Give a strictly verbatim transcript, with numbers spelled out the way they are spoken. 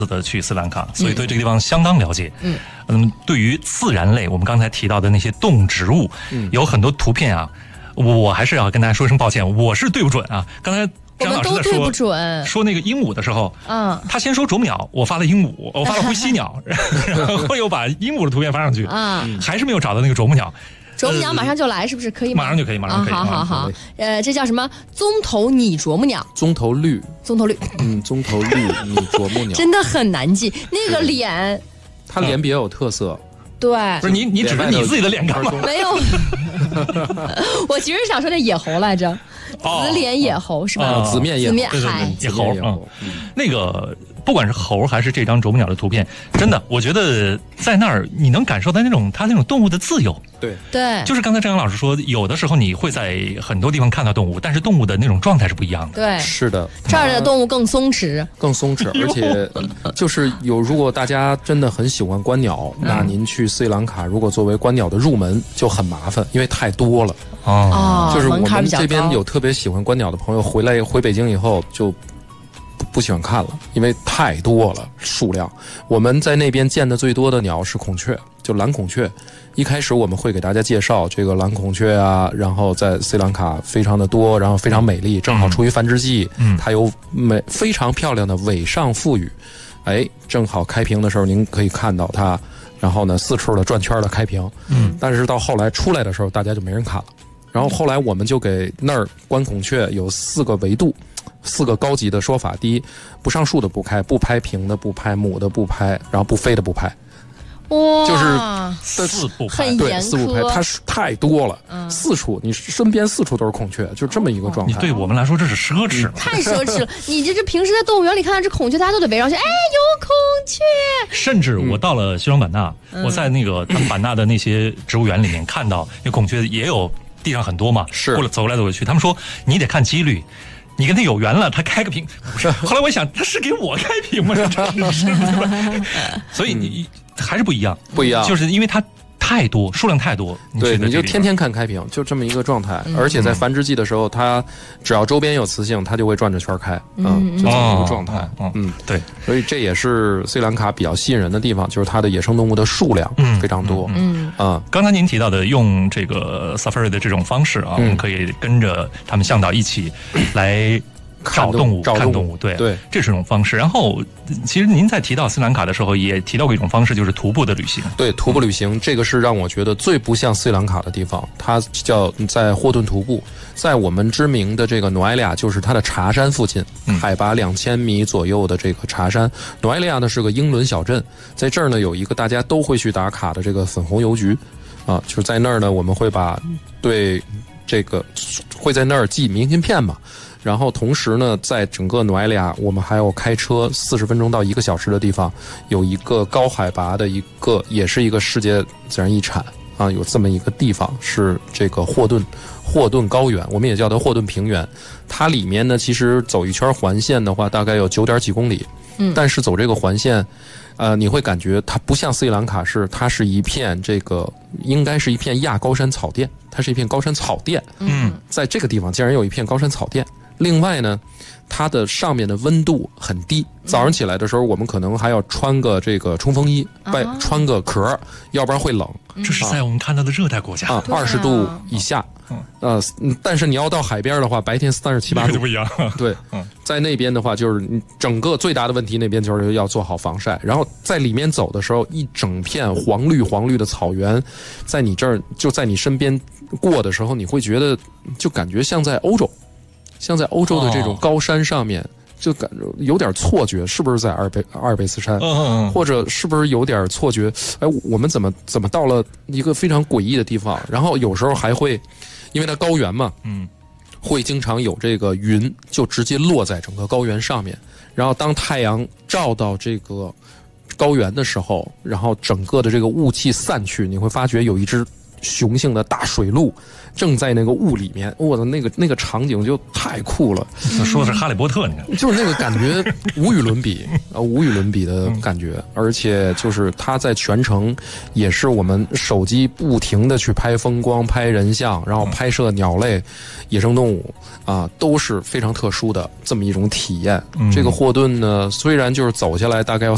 的去斯里兰卡，所以对这个地方相当了解。嗯嗯，对于自然类，我们刚才提到的那些动植物，嗯，有很多图片啊，我还是要跟大家说声抱歉，我是对不准啊。刚才张老师在说说, 说那个鹦鹉的时候，嗯，他先说啄木鸟，我发了鹦鹉，我发了灰犀鸟，然后又把鹦鹉的图片发上去，啊，还是没有找到那个啄木鸟。 啄木鸟马上就来，是不是可以吗？ 马上就可以，马上可以。 啊、好好好，呃，这叫什么？棕头拟啄木鸟。 棕头绿， 棕头绿， 嗯，棕头绿拟啄木鸟， 真的很难记。那个脸， 他脸比较有特色。 对， 不是你，你指着你自己的脸干嘛？ 没有，我其实想说那野猴来着，紫脸野猴是吧？ 哦、紫面野紫面海野猴，嗯，那个。不管是猴还是这张啄木鸟的图片，真的，我觉得在那儿你能感受到那种它那种动物的自由。 对对， 就是刚才张阳老师说，有的时候你会在很多地方看到动物，但是动物的那种状态是不一样的。 对， 是的， 这儿的动物更松弛， 更松弛，而且就是有，如果大家真的很喜欢观鸟，嗯、那您去斯里兰卡，如果作为观鸟的入门就很麻烦，因为太多了。 哦， 就是我们这边有特别喜欢观鸟的朋友，回来回北京以后就。不喜欢看了，因为太多了数量。我们在那边见的最多的鸟是孔雀，就蓝孔雀。一开始我们会给大家介绍这个蓝孔雀啊，然后在斯里兰卡非常的多，然后非常美丽，正好处于繁殖季，嗯，它有美非常漂亮的尾上腹羽，哎，正好开屏的时候您可以看到它，然后呢四处的转圈的开屏，嗯，但是到后来出来的时候大家就没人看了。然后后来我们就给那儿观孔雀有四个维度。四个高级的说法：第一，不上树的不开，不拍平的不拍，母的不拍，然后不飞的不拍。 哇， 就是四不拍， 对，四不拍，它太多了，嗯、四处你身边四处都是孔雀，就这么一个状态。 你对我们来说这是奢侈了， 太奢侈了。你这这平时在动物园里看到这孔雀，大家都得围上去，哎，有孔雀。 甚至我到了西双版纳，嗯、我在那个他们版纳的那些植物园里面看到，那孔雀也有地上很多嘛， 是过来走来走去。他们说你得看几率。你跟他有缘了，他开个屏，不是。后来我想，他是给我开屏吗？所以你还是不一样， 不一样， 就是因为它太多，数量太多。 对，你就天天看开屏，就这么一个状态。嗯、而且在繁殖季的时候，它只要周边有雌性，它就会转着圈开，嗯，就这么一个状态。 嗯，嗯对。 所以这也是斯里兰卡比较吸引人的地方，就是它的野生动物的数量非常多。 嗯啊，刚才您提到的用这个 safari 的这种方式啊，我们可以跟着他们向导一起来。找动物，看动物，对对， 这是一种方式。然后，其实您在提到斯里兰卡的时候，也提到过一种方式，就是徒步的旅行。 对，徒步旅行，这个是让我觉得最不像斯里兰卡的地方。它叫在霍顿徒步，在我们知名的这个努埃利亚，就是它的茶山附近，海拔两千米左右的这个茶山。努埃利亚呢是个英伦小镇，在这儿呢有一个大家都会去打卡的这个粉红邮局，啊，就是在那儿呢，我们会把对这个会在那儿寄明信片嘛。然后同时呢，在整个努埃利亚，我们还有开车四十分钟到一个小时的地方，有一个高海拔的一个，也是一个世界自然遗产啊，有这么一个地方是这个霍顿霍顿高原，我们也叫它霍顿平原。它里面呢，其实走一圈环线的话，大概有九点几公里。嗯，但是走这个环线，呃，你会感觉它不像斯里兰卡是，它是一片这个应该是一片亚高山草甸，它是一片高山草甸。嗯，在这个地方竟然有一片高山草甸。另外呢，它的上面的温度很低，早上起来的时候，我们可能还要穿个这个冲锋衣，外穿个壳，要不然会冷。 这是在我们看到的热带国家啊，二十度以下。呃，但是你要到海边的话，白天三十七八度就不一样。 对，在那边的话，就是整个最大的问题，那边就是要做好防晒。然后在里面走的时候，一整片黄绿黄绿的草原，在你这儿就在你身边过的时候，你会觉得就感觉像在欧洲。像在欧洲的这种高山上面，就感觉有点错觉，是不是在阿尔卑阿尔卑斯山？嗯，或者是不是有点错觉？哎，我们怎么怎么到了一个非常诡异的地方？然后有时候还会，因为它高原嘛，嗯，会经常有这个云就直接落在整个高原上面。然后当太阳照到这个高原的时候，然后整个的这个雾气散去，你会发觉有一只雄性的大水鹿正在那个雾里面，我的那个那个场景就太酷了。 说的是哈利波特，你看， 就是那个感觉无与伦比啊，无与伦比的感觉。而且就是它在全程也是我们手机不停的去拍风光、拍人像，然后拍摄鸟类、野生动物啊，都是非常特殊的这么一种体验。这个霍顿呢，虽然就是走下来大概要